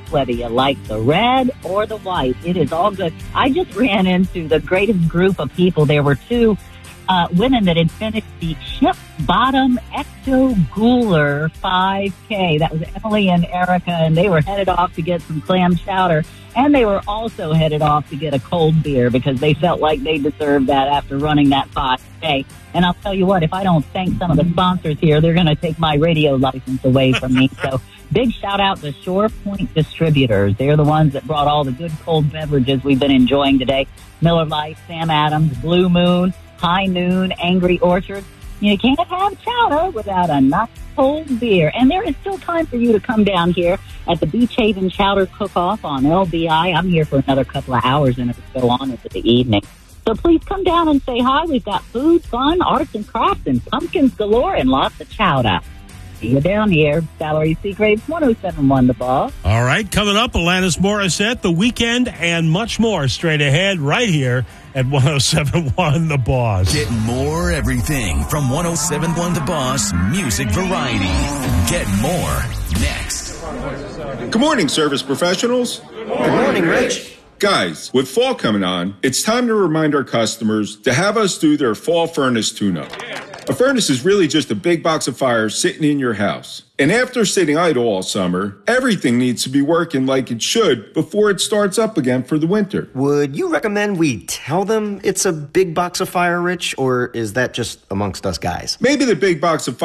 whether you like the red or the white. It is all good. I just ran into the greatest group of people. There were two women that had finished the Ship Bottom Ecto Gooler 5K. That was Emily and Erica, and they were headed off to get some clam chowder. And they were also headed off to get a cold beer because they felt like they deserved that after running that 5K. And I'll tell you what, if I don't thank some of the sponsors here, they're going to take my radio license away from me. So big shout out to Shore Point Distributors. They're the ones that brought all the good cold beverages we've been enjoying today. Miller Lite, Sam Adams, Blue Moon, High Noon, Angry Orchard. You can't have chowder without a nice cold beer. And there is still time for you to come down here at the Beach Haven Chowder Cook-Off on LBI. I'm here for another couple of hours, and it'll go on into the evening. So please come down and say hi. We've got food, fun, arts and crafts, and pumpkins galore, and lots of chowder. See you down here. Valerie Seagraves, 107.1 The Boss. All right, coming up, Alanis Morissette, The Weekend, and much more straight ahead right here at 107.1 The Boss. Get more everything from 107.1 The Boss Music Variety. Get more next. Good morning, service professionals. Good morning, Rich. Guys, with fall coming on, it's time to remind our customers to have us do their fall furnace tune-up. A furnace is really just a big box of fire sitting in your house. And after sitting idle all summer, everything needs to be working like it should before it starts up again for the winter. Would you recommend we tell them it's a big box of fire, Rich, or is that just amongst us guys? Maybe the big box of